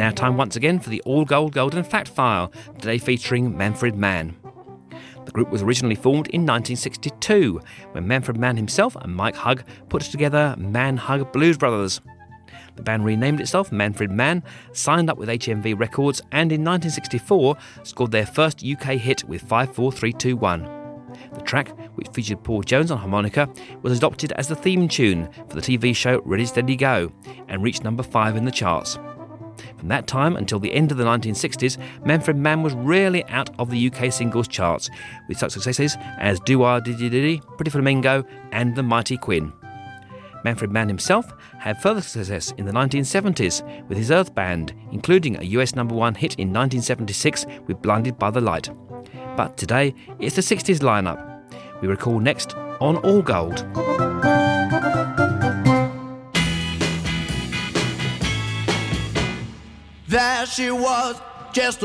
now time once again for the All Gold Golden Fact File, today featuring Manfred Mann. The group was originally formed in 1962, when Manfred Mann himself and Mike Hugg put together Man Hugg Blues Brothers. The band renamed itself Manfred Mann, signed up with HMV Records, and in 1964 scored their first UK hit with 54321. The track, which featured Paul Jones on harmonica, was adopted as the theme tune for the TV show Ready Steady Go and reached number 5 in the charts. From that time until the end of the 1960s, Manfred Mann was rarely out of the UK singles charts, with such successes as Do-Wah Diddy Diddy, Pretty Flamingo and The Mighty Quinn. Manfred Mann himself had further success in the 1970s with his Earth Band, including a US number 1 hit in 1976 with Blinded by the Light. But today, it's the 60s lineup. We recall next on All Gold. There she was, just